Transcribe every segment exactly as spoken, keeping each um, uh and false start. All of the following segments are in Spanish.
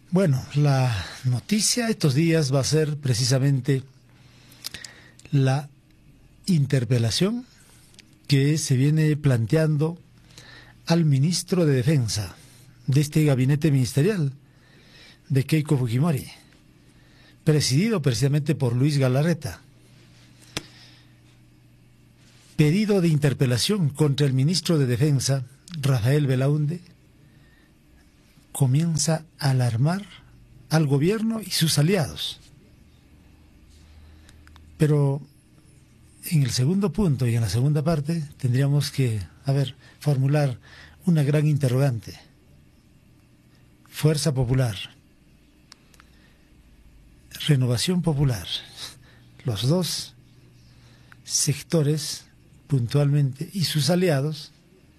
Bueno, la noticia estos días va a ser precisamente la interpelación que se viene planteando al ministro de Defensa de este gabinete ministerial de Keiko Fujimori, presidido precisamente por Luis Galarreta. Pedido de interpelación contra el ministro de Defensa, Rafael Belaunde, comienza a alarmar al gobierno y sus aliados. Pero en el segundo punto y en la segunda parte tendríamos que, a ver, formular una gran interrogante. Fuerza Popular, Renovación Popular, los dos sectores puntualmente y sus aliados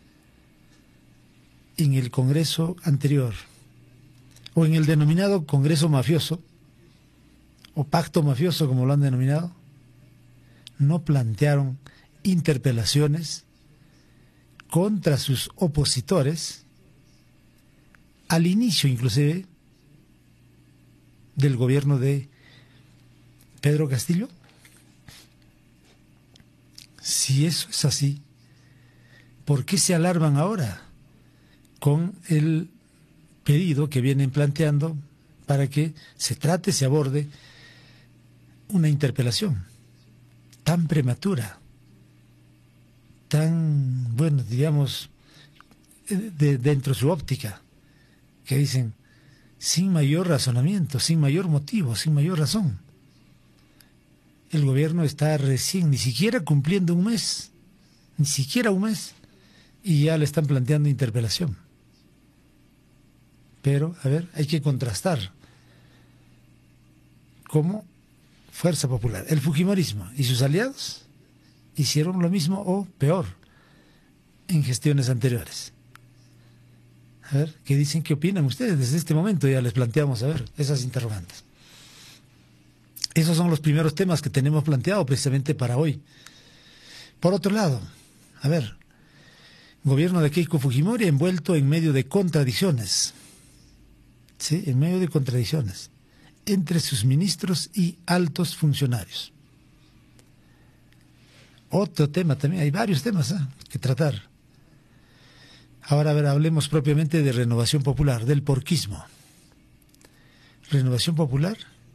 en el Congreso anterior o en el denominado Congreso mafioso o pacto mafioso como lo han denominado, no plantearon interpelaciones contra sus opositores al inicio inclusive del gobierno de Pedro Castillo. Si eso es así, ¿por qué se alarman ahora con el pedido que vienen planteando para que se trate, se aborde una interpelación tan prematura, tan, bueno, digamos, de, dentro de su óptica, que dicen, sin mayor razonamiento, sin mayor motivo, sin mayor razón? El gobierno está recién, ni siquiera cumpliendo un mes, ni siquiera un mes, y ya le están planteando interpelación. Pero, a ver, hay que contrastar cómo Fuerza Popular, el fujimorismo y sus aliados hicieron lo mismo o peor en gestiones anteriores. A ver, ¿qué dicen? ¿Qué opinan ustedes? Desde este momento ya les planteamos, a ver, esas interrogantes. Esos son los primeros temas que tenemos planteado precisamente para hoy. Por otro lado, a ver, gobierno de Keiko Fujimori envuelto en medio de contradicciones. Sí, en medio de contradicciones entre sus ministros y altos funcionarios. Otro tema también, hay varios temas ¿eh? que tratar. Ahora, a ver, hablemos propiamente de Renovación Popular, del porquismo. Renovación Popular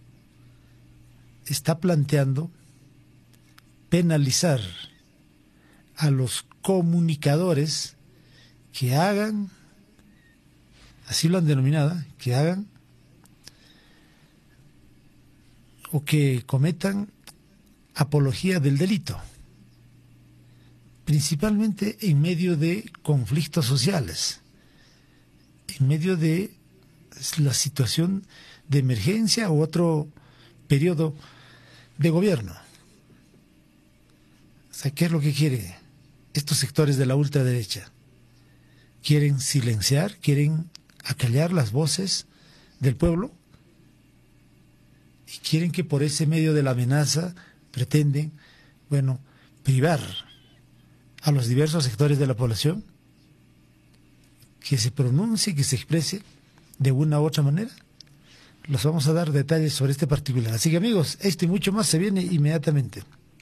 está planteando penalizar a los comunicadores que hagan, así lo han denominado, que hagan o que cometan apología del delito, principalmente en medio de conflictos sociales, en medio de la situación de emergencia u otro periodo de gobierno. O sea, ¿qué es lo que quieren estos sectores de la ultraderecha? Quieren silenciar, quieren acallar las voces del pueblo y quieren que por ese medio de la amenaza pretenden, bueno, privar a los diversos sectores de la población que se pronuncie, que se exprese de una u otra manera. Los vamos a dar detalles sobre este particular. Así que amigos, esto y mucho más se viene inmediatamente.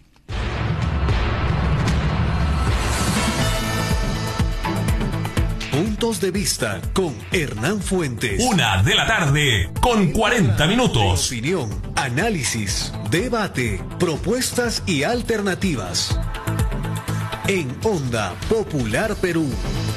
Puntos de vista con Hernán Fuentes. Una de la tarde con cuarenta minutos. Opinión, análisis, debate, propuestas y alternativas. En Onda Popular Perú.